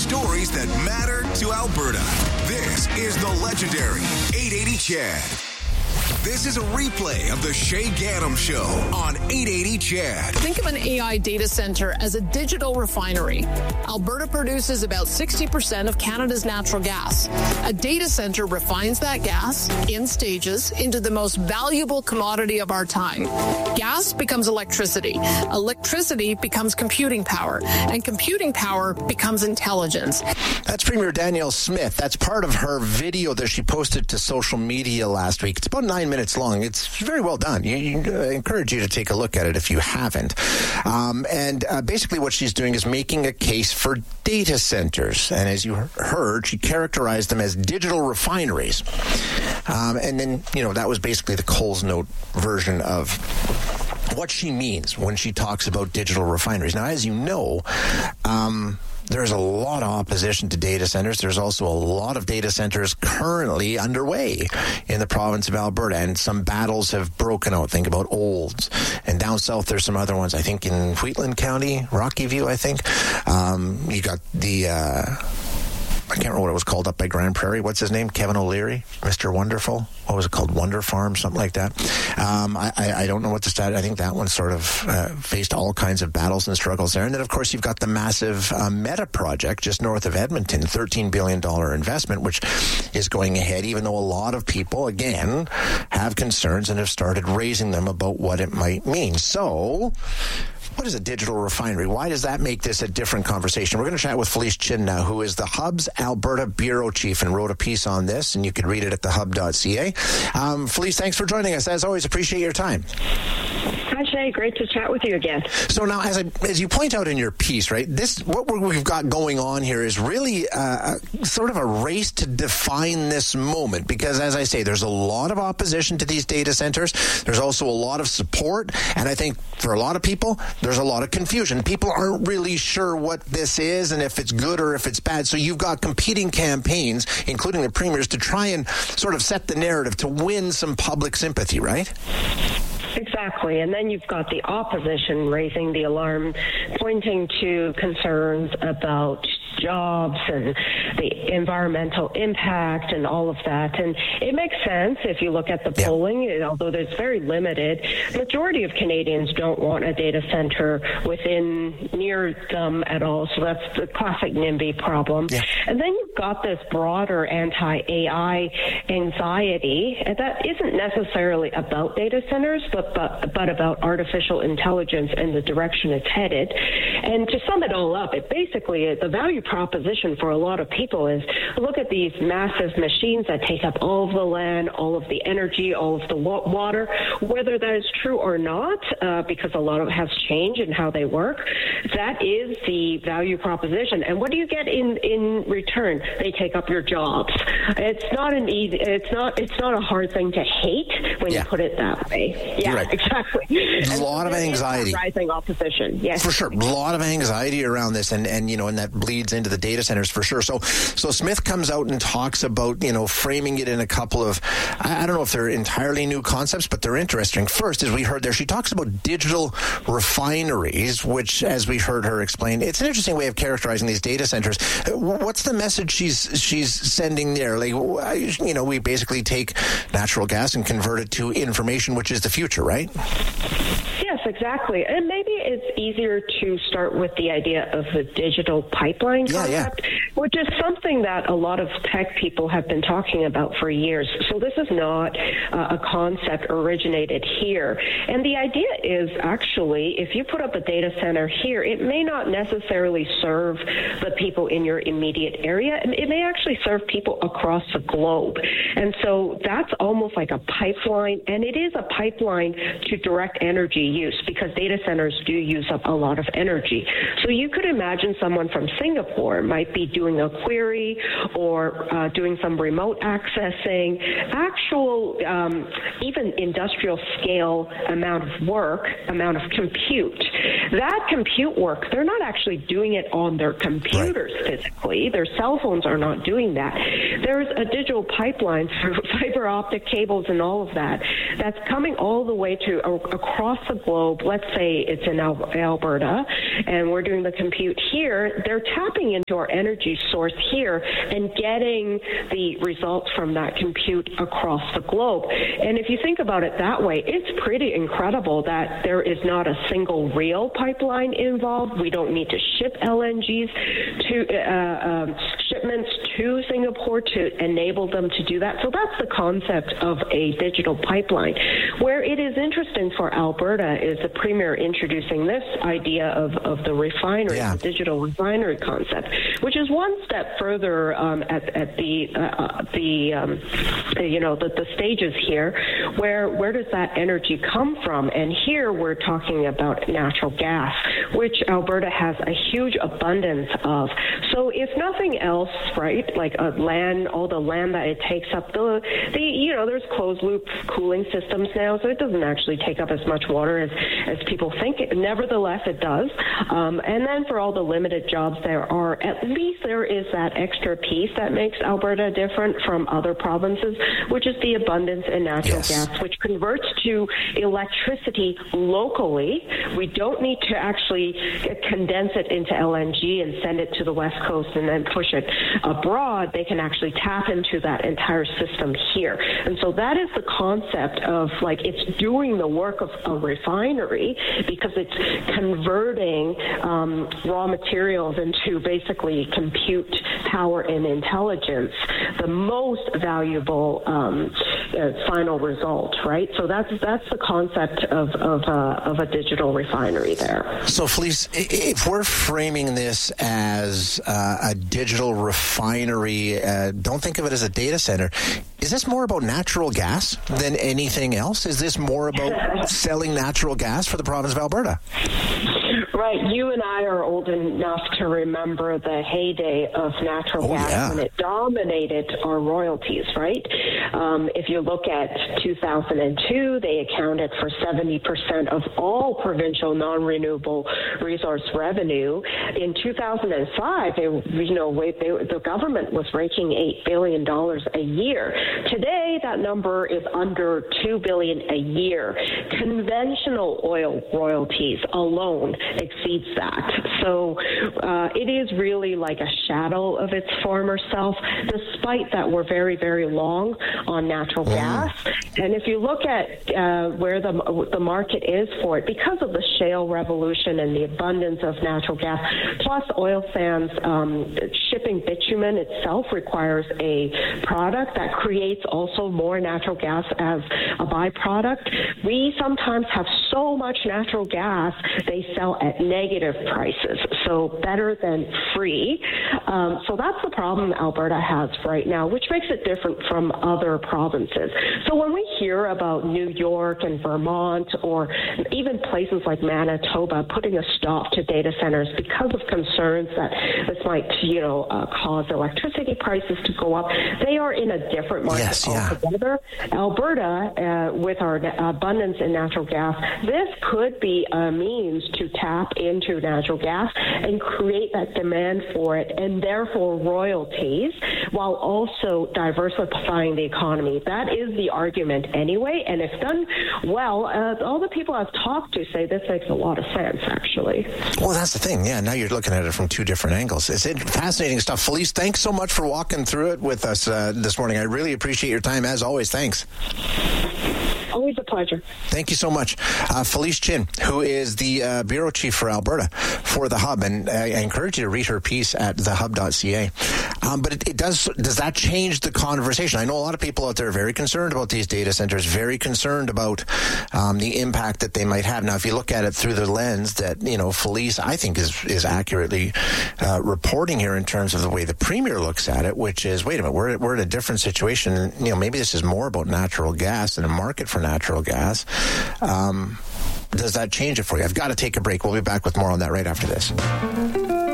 stories that matter to Alberta. This is the legendary 880 CHED. This is a replay of the Shay Gannam Show on 880 CHED. Think of an AI data center as a digital refinery. Alberta produces about 60% of Canada's natural gas. A data center refines that gas in stages into the most valuable commodity of our time. Gas becomes electricity. Electricity becomes computing power. And computing power becomes intelligence. That's Premier Danielle Smith. That's part of her video that she posted to social media last week. It's about 9 minutes long. It's very well done. I encourage you to take a look at it if you haven't. Basically what she's doing is making a case for data centers. And as you heard, she characterized them as digital refineries. And then, that was basically the Coles Note version of what she means when she talks about digital refineries. Now, as you know, there's a lot of opposition to data centers. There's also a lot of data centers currently underway in the province of Alberta, and some battles have broken out. Think about Olds. And down south, there's some other ones, I think, in Wheatland County, Rocky View, I think. You got the... I can't remember what it was called up by Grand Prairie. What's his name? Kevin O'Leary? Mr. Wonderful? What was it called? Wonder Farm? Something like that. I don't know what the status. I think that one sort of faced all kinds of battles and struggles there. And then, of course, you've got the massive Meta project just north of Edmonton, $13 billion investment, which is going ahead, even though a lot of people, again, have concerns and have started raising them about what it might mean. So... what is a digital refinery? Why does that make this a different conversation? We're going to chat with Felice Chin now, who is the Hub's Alberta Bureau Chief and wrote a piece on this, and you can read it at thehub.ca. Felice, thanks for joining us. As always, appreciate your time. Hi, Shay. Great to chat with you again. So now, as you point out in your piece, right, what we've got going on here is really sort of a race to define this moment, because, as I say, there's a lot of opposition to these data centers. There's also a lot of support, and I think for a lot of people, there's a lot of confusion. People aren't really sure what this is and if it's good or if it's bad. So you've got competing campaigns, including the premiers, to try and sort of set the narrative to win some public sympathy, right? Exactly. And then you've got the opposition raising the alarm, pointing to concerns about jobs and the environmental impact and all of that. And it makes sense if you look at the polling, although it's very limited. The majority of Canadians don't want a data center near them at all. So that's the classic NIMBY problem. Yeah. And then you've got this broader anti-AI anxiety, and that isn't necessarily about data centers, but about artificial intelligence and the direction it's headed. And to sum it all up, the value proposition for a lot of people is, look at these massive machines that take up all of the land, all of the energy, all of the water. Whether that is true or not, because a lot of it has changed in how they work, that is the value proposition. And what do you get in return? They take up your jobs. It's not a hard thing to hate when you put it that way. Yeah, right. Exactly. A lot of anxiety. Rising opposition. Yes. For sure. A lot of anxiety around this, and that bleeds into the data centers for sure. So Smith comes out and talks about, framing it in a couple of, I don't know if they're entirely new concepts, but they're interesting. First, as we heard there, she talks about digital refineries, which, as we heard her explain, it's an interesting way of characterizing these data centers. What's the message she's sending there? We basically take natural gas and convert it to information, which is the future, right? Yes, exactly. And maybe it's easier to start with the idea of the digital pipeline concept, which is something that a lot of tech people have been talking about for years. So this is not a concept originated here. And the idea is actually, if you put up a data center here, it may not necessarily serve the people in your immediate area. It may actually serve people across the globe. And so that's almost like a pipeline, and it is a pipeline to direct energy use, because data centers do use up a lot of energy. So you could imagine someone from Singapore might be doing a query or doing some remote accessing, actual, even industrial scale amount of work, amount of compute. That compute work, they're not actually doing it on their computers physically. Their cell phones are not doing that. There's a digital pipeline through fiber optic cables and all of that that's coming all the way to across the globe. Let's say it's in Alberta, and we're doing the compute here. They're tapping into our energy source here and getting the results from that compute across the globe. And if you think about it that way, it's pretty incredible that there is not a single real pipeline involved. We don't need to ship LNGs to shipments to Singapore to enable them to do that. So that's the concept of a digital pipeline. Where it is interesting for Alberta is the Premier introducing this idea of the refinery, the digital refinery concept, which is one step further at the stages here. Where does that energy come from? And here we're talking about natural gas, which Alberta has a huge abundance of. So if nothing else, right, like all the land that it takes up, there's closed loop cooling systems now, so it doesn't actually take up as much water as people think. Nevertheless, it does. And then for all the limited jobs there are, at least there is that extra piece that makes Alberta different from other provinces, which is the abundance in natural gas, which converts to electricity locally. We don't need to actually condense it into LNG and send it to the West Coast and then push it abroad. They can actually tap into that entire system here. And so that is the concept of, like, it's doing the work of a refinery because it's converting raw materials into basically compute power and intelligence, the most valuable final result, right? So that's the concept of a digital refinery there. So, Felice, if we're framing this as a digital refinery, don't think of it as a data center. Is this more about natural gas than anything else? Is this more about selling natural gas for the province of Alberta? Right. You and I are old enough to remember the heyday of natural gas when it dominated our royalties, right? If you look at 2002, they accounted for 70% of all provincial non-renewable resource revenue. In 2005, the government was raking $8 billion a year. Today, that number is under $2 billion a year. Conventional oil royalties alone exceeds that. So it is really like a shadow of its former self, despite that we're very, very long on natural gas. And if you look at where the market is for it, because of the shale revolution and the abundance of natural gas, plus oil sands, shipping bitumen itself requires a product that creates also more natural gas as a byproduct. We sometimes have so much natural gas, they sell at negative prices, so better than free. So that's the problem Alberta has right now, which makes it different from other provinces. So when we hear about New York and Vermont, or even places like Manitoba putting a stop to data centers because of concerns that this might, cause electricity prices to go up, they are in a different market altogether. Alberta, with our abundance in natural gas, this could be a means to tap into natural gas and create that demand for it, and therefore royalties, while also diversifying the economy. That is the argument anyway, and if done well, all the people I've talked to say this makes a lot of sense, actually. Well, that's the thing. Yeah, now you're looking at it from two different angles. It's fascinating stuff. Felice, thanks so much for walking through it with us this morning. I really appreciate your time, as always. Thanks. Always a pleasure. Thank you so much. Felice Chin, who is the bureau chief for Alberta for The Hub, and I encourage you to read her piece at thehub.ca. But does that change the conversation? I know a lot of people out there are very concerned about these data centers, very concerned about the impact that they might have. Now, if you look at it through the lens that, Felice, I think is accurately reporting here in terms of the way the Premier looks at it, which is, wait a minute, we're in a different situation. Maybe this is more about natural gas and a market for natural gas. Does that change it for you? I've got to take a break. We'll be back with more on that right after this.